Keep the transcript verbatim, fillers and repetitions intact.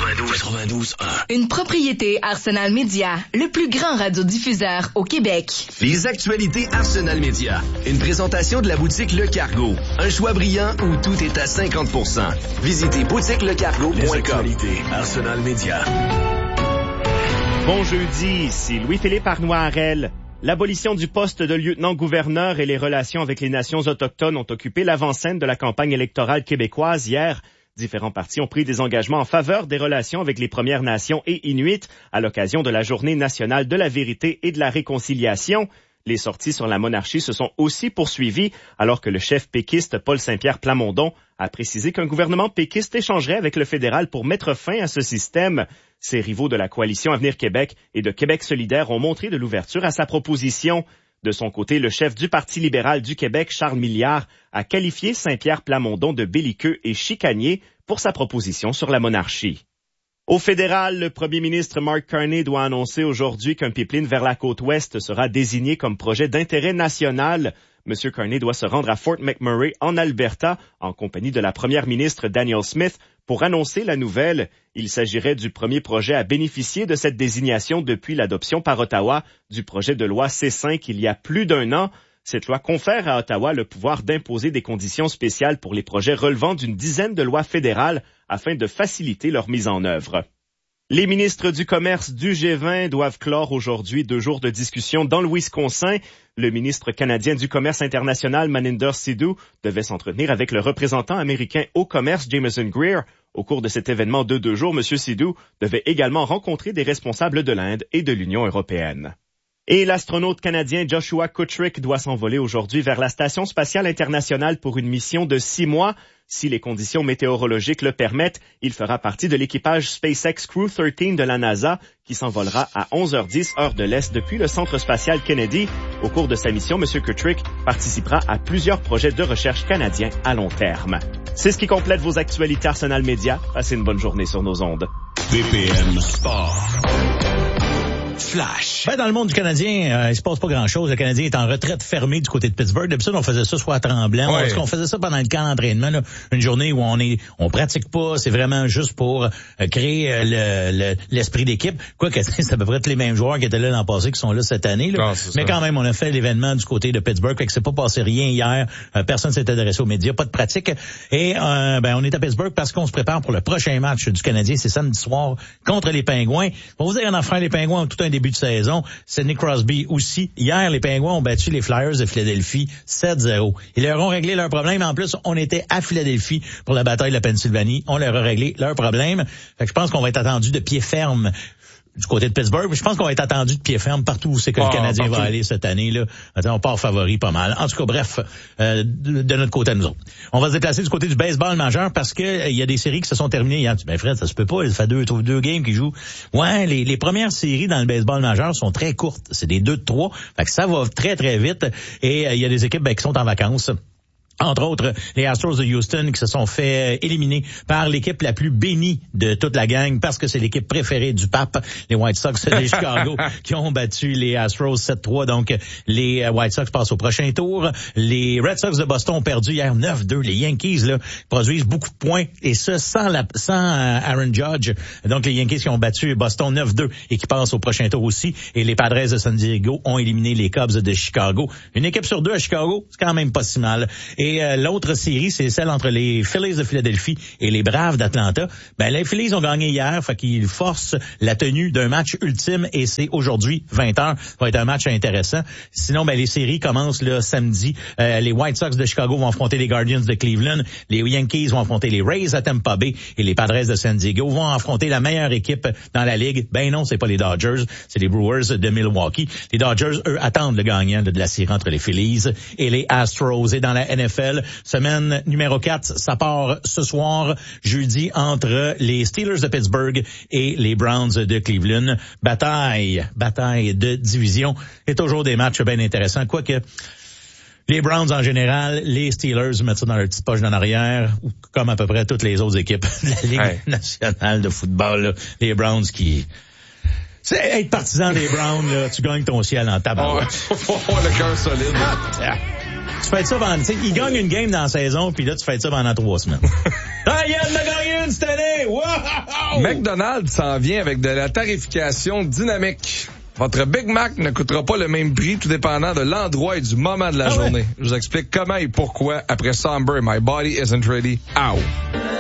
quatre-vingt-douze, quatre-vingt-douze, un. Une propriété Arsenal Média, le plus grand radiodiffuseur au Québec. Les actualités Arsenal Média. Une présentation de la boutique Le Cargo. Un choix brillant où tout est à cinquante pour cent. Visitez boutique le cargo point com. Les actualités Arsenal Média. Bon jeudi, ici Louis-Philippe Arnois-Harel. L'abolition du poste de lieutenant-gouverneur et les relations avec les nations autochtones ont occupé l'avant-scène de la campagne électorale québécoise hier. Différents partis ont pris des engagements en faveur des relations avec les Premières Nations et Inuits à l'occasion de la Journée nationale de la vérité et de la réconciliation. Les sorties sur la monarchie se sont aussi poursuivies alors que le chef péquiste Paul Saint-Pierre Plamondon a précisé qu'un gouvernement péquiste échangerait avec le fédéral pour mettre fin à ce système. Ses rivaux de la coalition Avenir Québec et de Québec solidaire ont montré de l'ouverture à sa proposition. De son côté, le chef du Parti libéral du Québec, Charles Milliard, a qualifié Saint-Pierre Plamondon de belliqueux et chicanier pour sa proposition sur la monarchie. Au fédéral, le premier ministre Mark Carney doit annoncer aujourd'hui qu'un pipeline vers la côte ouest sera désigné comme projet d'intérêt national. M. Carney doit se rendre à Fort McMurray, en Alberta, en compagnie de la première ministre Danielle Smith, pour annoncer la nouvelle. Il s'agirait du premier projet à bénéficier de cette désignation depuis l'adoption par Ottawa du projet de loi C cinq il y a plus d'un an. Cette loi confère à Ottawa le pouvoir d'imposer des conditions spéciales pour les projets relevant d'une dizaine de lois fédérales afin de faciliter leur mise en œuvre. Les ministres du commerce du G vingt doivent clore aujourd'hui deux jours de discussion dans le Wisconsin. Le ministre canadien du commerce international, Maninder Sidhu, devait s'entretenir avec le représentant américain au commerce, Jameson Greer. Au cours de cet événement de deux jours, M. Sidhu devait également rencontrer des responsables de l'Inde et de l'Union européenne. Et l'astronaute canadien Joshua Kutrick doit s'envoler aujourd'hui vers la Station spatiale internationale pour une mission de six mois. Si les conditions météorologiques le permettent, il fera partie de l'équipage SpaceX Crew treize de la NASA qui s'envolera à onze heures dix heure de l'Est depuis le Centre spatial Kennedy. Au cours de sa mission, M. Kutrick participera à plusieurs projets de recherche canadiens à long terme. C'est ce qui complète vos actualités Arsenal Média. Passez une bonne journée sur nos ondes. V P M Sport. Flash. Ben, dans le monde du Canadien, euh, il se passe pas grand-chose. Le Canadien est en retraite fermée du côté de Pittsburgh. D'habitude, on faisait ça soit à Tremblant. Ouais. Parce qu'on faisait ça pendant le camp d'entraînement, là, une journée où on est, on pratique pas. C'est vraiment juste pour euh, créer euh, le, le, l'esprit d'équipe. Quoique, c'est à peu près tous les mêmes joueurs qui étaient là l'an passé qui sont là cette année. Là. Ah, mais ça. Quand même, on a fait l'événement du côté de Pittsburgh. Fait que c'est pas passé rien hier. Euh, personne s'est adressé aux médias. Pas de pratique. Et euh, ben, on est à Pittsburgh parce qu'on se prépare pour le prochain match du Canadien. C'est samedi soir contre les Pingouins. Pour vous dire en affaire, les Pingouins ont tout un début de saison. Sidney Crosby aussi. Hier, les Pingouins ont battu les Flyers de Philadelphie sept zéro. Ils leur ont réglé leurs problèmes. En plus, on était à Philadelphie pour la bataille de la Pennsylvanie. On leur a réglé leurs problèmes. Fait que je pense qu'on va être attendu de pied ferme du côté de Pittsburgh. Je pense qu'on va être attendu de pied ferme partout où c'est que ah, le Canadien partout. Va aller cette année. Là. On part favori pas mal. En tout cas, bref, euh, de, de notre côté à nous autres. On va se déplacer du côté du baseball majeur parce que il euh, y a des séries qui se sont terminées hier. Ben Fred, ça se peut pas. Il fait deux, deux games qui jouent. Ouais, les, les premières séries dans le baseball majeur sont très courtes. C'est des deux de trois. Fait que ça va très, très vite. Et il euh, y a des équipes ben, qui sont en vacances. Entre autres, les Astros de Houston qui se sont fait éliminer par l'équipe la plus bénie de toute la gang parce que c'est l'équipe préférée du pape, les White Sox de Chicago, qui ont battu les Astros sept trois. Donc, les White Sox passent au prochain tour. Les Red Sox de Boston ont perdu hier neuf deux. Les Yankees là produisent beaucoup de points et ce sans, la, sans Aaron Judge. Donc, les Yankees qui ont battu Boston neuf deux et qui passent au prochain tour aussi. Et les Padres de San Diego ont éliminé les Cubs de Chicago. Une équipe sur deux à Chicago, c'est quand même pas si mal. Et Et euh, l'autre série, c'est celle entre les Phillies de Philadelphie et les Braves d'Atlanta. Ben les Phillies ont gagné hier, fait qu'ils forcent la tenue d'un match ultime et c'est aujourd'hui vingt heures. Ça va être un match intéressant. Sinon, ben les séries commencent le samedi. Euh, les White Sox de Chicago vont affronter les Guardians de Cleveland. Les Yankees vont affronter les Rays à Tampa Bay et les Padres de San Diego vont affronter la meilleure équipe dans la ligue. Ben non, c'est pas les Dodgers, c'est les Brewers de Milwaukee. Les Dodgers, eux, attendent le gagnant de la série entre les Phillies et les Astros. Et dans la N F L, semaine numéro quatre, ça part ce soir, jeudi, entre les Steelers de Pittsburgh et les Browns de Cleveland. Bataille, bataille de division. Et toujours des matchs bien intéressants. Quoique, les Browns en général, les Steelers mettent ça dans leur petite poche d'en arrière, comme à peu près toutes les autres équipes de la Ligue hey. nationale de football. Là. Les Browns qui... C'est être partisan des Browns, là, tu gagnes ton ciel en tabac. Oh, faut avoir le cœur solide. Tu fais ça pendant, tu sais, il gagne une game dans la saison, puis là, tu fais ça pendant trois semaines. Ah, Yann a gagné une cette année! Wow! McDonald's s'en vient avec de la tarification dynamique. Votre Big Mac ne coûtera pas le même prix, tout dépendant de l'endroit et du moment de la ah journée. Ouais. Je vous explique comment et pourquoi après Somber, My Body Isn't Ready. Ow!